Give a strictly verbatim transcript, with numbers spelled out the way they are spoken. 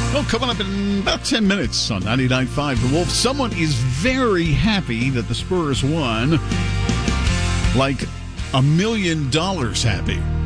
Well, coming up in about ten minutes on ninety-nine point five The Wolf, someone is very happy that the Spurs won. Like a million dollars happy.